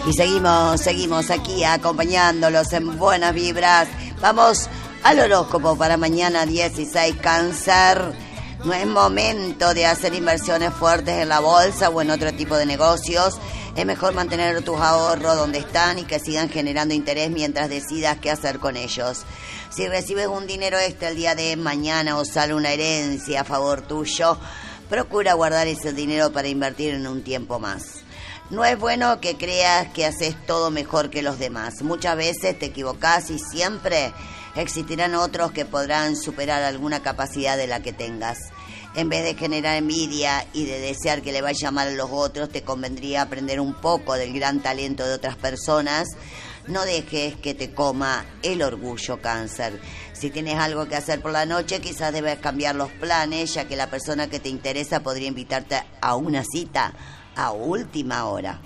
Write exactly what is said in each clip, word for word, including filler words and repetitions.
Y seguimos, seguimos aquí acompañándolos en buenas vibras. Vamos al horóscopo para mañana dieciséis, Cáncer. No es momento de hacer inversiones fuertes en la bolsa o en otro tipo de negocios. Es mejor mantener tus ahorros donde están y que sigan generando interés mientras decidas qué hacer con ellos. Si recibes un dinero extra el día de mañana o sale una herencia a favor tuyo, procura guardar ese dinero para invertir en un tiempo más. No es bueno que creas que haces todo mejor que los demás. Muchas veces te equivocás y siempre existirán otros que podrán superar alguna capacidad de la que tengas. En vez de generar envidia y de desear que le vaya mal a los otros, te convendría aprender un poco del gran talento de otras personas. No dejes que te coma el orgullo, Cáncer. Si tienes algo que hacer por la noche, quizás debes cambiar los planes, ya que la persona que te interesa podría invitarte a una cita a última hora.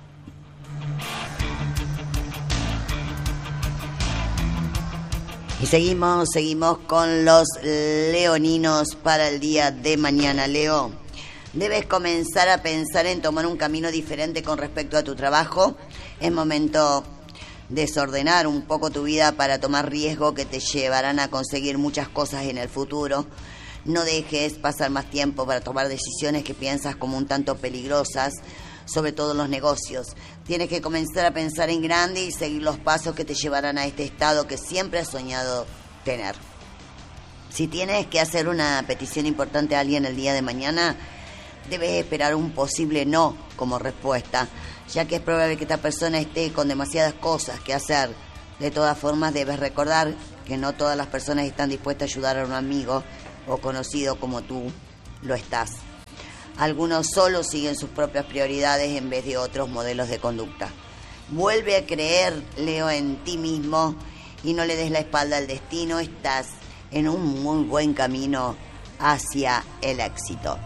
Y seguimos, seguimos con los leoninos para el día de mañana. Leo, debes comenzar a pensar en tomar un camino diferente con respecto a tu trabajo. Es momento de desordenar un poco tu vida para tomar riesgos que te llevarán a conseguir muchas cosas en el futuro. No dejes pasar más tiempo para tomar decisiones que piensas como un tanto peligrosas, sobre todo en los negocios. Tienes que comenzar a pensar en grande y seguir los pasos que te llevarán a este estado que siempre has soñado tener. Si tienes que hacer una petición importante a alguien el día de mañana, debes esperar un posible no como respuesta, ya que es probable que esta persona esté con demasiadas cosas que hacer. De todas formas, debes recordar que no todas las personas están dispuestas a ayudar a un amigo o conocido como tú lo estás. Algunos solo siguen sus propias prioridades en vez de otros modelos de conducta. Vuelve a creer, Leo, en ti mismo y no le des la espalda al destino. Estás en un muy buen camino hacia el éxito.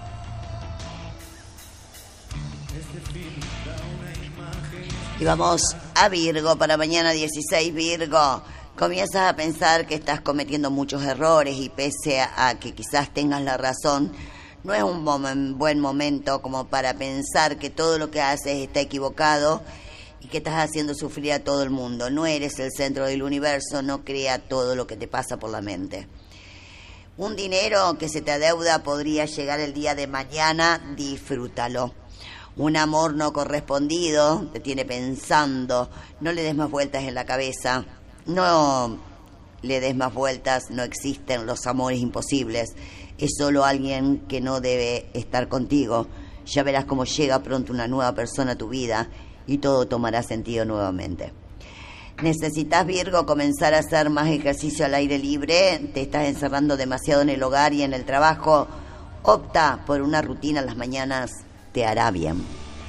Y vamos a Virgo para mañana dieciséis, Virgo. Comienzas a pensar que estás cometiendo muchos errores y pese a que quizás tengas la razón, no es un buen, buen momento como para pensar que todo lo que haces está equivocado y que estás haciendo sufrir a todo el mundo. No eres el centro del universo, no crea todo lo que te pasa por la mente. Un dinero que se te adeuda podría llegar el día de mañana, disfrútalo. Un amor no correspondido te tiene pensando, no le des más vueltas en la cabeza. No le des más vueltas, no existen los amores imposibles. Es solo alguien que no debe estar contigo. Ya verás cómo llega pronto una nueva persona a tu vida y todo tomará sentido nuevamente. Necesitas, Virgo, comenzar a hacer más ejercicio al aire libre. Te estás encerrando demasiado en el hogar y en el trabajo. Opta por una rutina en las mañanas, te hará bien.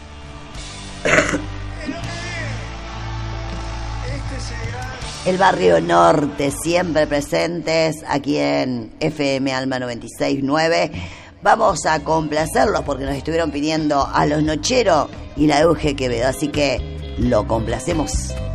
El Barrio Norte, siempre presentes aquí en F M Alma noventa y seis punto nueve. Vamos a complacerlos porque nos estuvieron pidiendo a Los Nocheros y la Euge Quevedo, así que lo complacemos.